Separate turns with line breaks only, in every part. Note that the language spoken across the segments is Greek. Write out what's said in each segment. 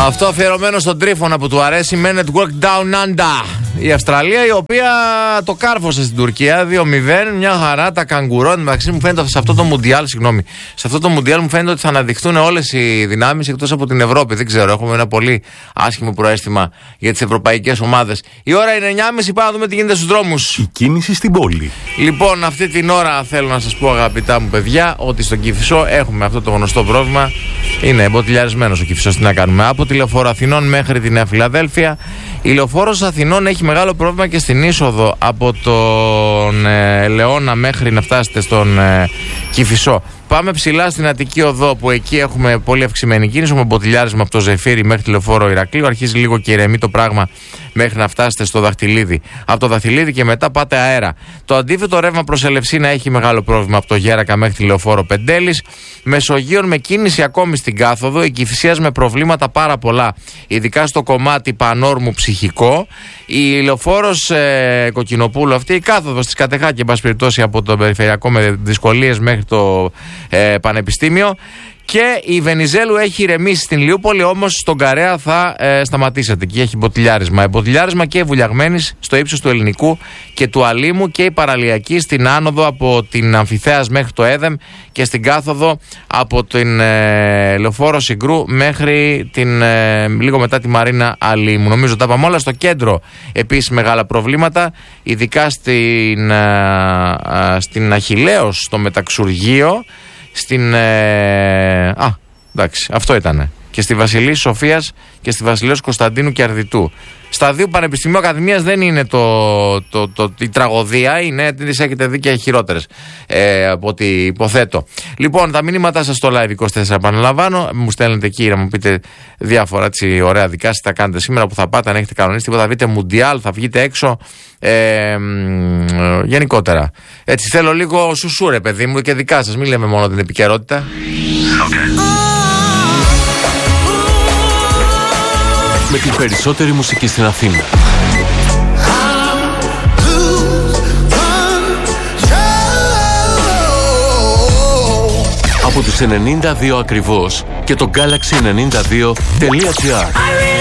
Αυτό αφιερωμένο στον Τρίφωνα που του αρέσει. Men at Work Down Under. Η Αυστραλία, η οποία το κάρφωσε στην Τουρκία 2-0. Μια χαρά. Τα καγκουρό. Εντάξει, μου φαίνεται σε αυτό το Μουντιάλ, σε αυτό το Μουντιάλ μου φαίνεται ότι θα αναδειχθούν όλες οι δυνάμεις εκτός από την Ευρώπη. Δεν ξέρω, έχουμε ένα πολύ άσχημο προαίσθημα για τις ευρωπαϊκές ομάδες. Η ώρα είναι 9.30. Πάμε να δούμε τι γίνεται στους δρόμους.
Η κίνηση στην πόλη.
Λοιπόν, αυτή την ώρα θέλω να σας πω, αγαπητά μου παιδιά, ότι στον Κηφισό έχουμε αυτό το γνωστό πρόβλημα. Είναι εμποτιλιαρισμένος ο Κηφισός. Τι να κάνουμε. Από τη Λεωφόρο Αθηνών μέχρι τη Νέα Φιλαδέλφια. Η Λεωφόρος Αθηνών έχει μεγάλο πρόβλημα και στην είσοδο από τον Ελαιώνα μέχρι να φτάσετε στον Κηφισό. Πάμε ψηλά στην Αττική Οδό, που εκεί έχουμε πολύ αυξημένη κίνηση. Έχουμε μποτιλιάρισμα από το Ζεφύρι μέχρι τη Λεωφόρο Ηρακλείου. Αρχίζει λίγο και ηρεμεί το πράγμα μέχρι να φτάσετε στο Δαχτυλίδι. Από το Δαχτυλίδι και μετά πάτε αέρα. Το αντίθετο ρεύμα προς Ελευσίνα έχει μεγάλο πρόβλημα από το Γέρακα μέχρι τη Λεωφόρο Πεντέλης. Μεσογείων με κίνηση ακόμη στην κάθοδο. Η Κηφισίας με προβλήματα πάρα πολλά, ειδικά στο κομμάτι Πανόρμου Ψυχικό. Η Λεωφόρος Κοκκινοπούλου, αυτή η κάθοδος της Κατεχάκη, εν πάση περιπτώσει, από το περιφερειακό με δυσκολίες μέχρι το Πανεπιστήμιο. Και η Βενιζέλου έχει ηρεμήσει στην Λιούπολη, όμως στον Καρέα θα σταματήσετε. Εκεί έχει μποτιλιάρισμα. Μποτιλιάρισμα και Βουλιαγμένης στο ύψος του Ελληνικού και του Αλήμου, και η παραλιακή στην άνοδο από την Αμφιθέας μέχρι το Έδεμ και στην κάθοδο από την Λεωφόρο Συγκρού μέχρι λίγο μετά τη Μαρίνα Αλήμου. Νομίζω τα πάμε όλα. Στο κέντρο επίσης μεγάλα προβλήματα, ειδικά στην Αχιλλέως, στο Μεταξουργείο. Εντάξει, αυτό ήτανε. Και στη Βασιλής Σοφίας και στη Βασιλέως Κωνσταντίνου και Αρδιτού. Στα δύο Πανεπιστημίου Ακαδημίας δεν είναι η τραγωδία, είναι, τις έχετε δει και χειρότερες από ό,τι υποθέτω. Λοιπόν, τα μηνύματά σας στο Live 24 επαναλαμβάνω. Μου στέλνετε εκεί να μου πείτε διάφορα έτσι ωραία δικά σας, τα κάνετε σήμερα που θα πάτε, αν έχετε κανονίσει τίποτα, θα δείτε Μουντιάλ, θα βγείτε έξω. Γενικότερα. Έτσι θέλω λίγο σουσούρε, παιδί μου, και δικά σας. Μην λέμε μόνο την επικαιρότητα.
Με την περισσότερη μουσική στην Αθήνα. Από τους 92 ακριβώς και το Galaxy92.gr.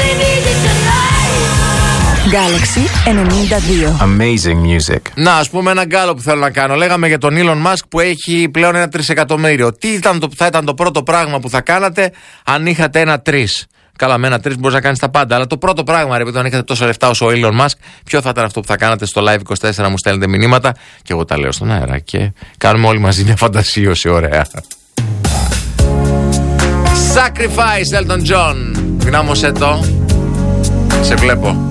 Galaxy 92.
Amazing music.
Να, ας πούμε ένα γκάλο που θέλω να κάνω. Λέγαμε για τον Elon Musk που έχει πλέον 1 τρισεκατομμύριο. Τι θα ήταν το πρώτο πράγμα που θα κάνατε αν είχατε 1 τρις? Καλά, με 1 τρις μπορείς να κάνεις τα πάντα. Αλλά το πρώτο πράγμα, ρε παιδί, αν είχατε τόσα λεφτά όσο ο Elon Musk, ποιο θα ήταν αυτό που θα κάνατε? Στο Live 24 να μου στέλνετε μηνύματα και εγώ τα λέω στον αέρα και κάνουμε όλοι μαζί μια φαντασίωση ωραία. Sacrifice, Elton John. Δυνάμωσέ το. Σε βλέπω.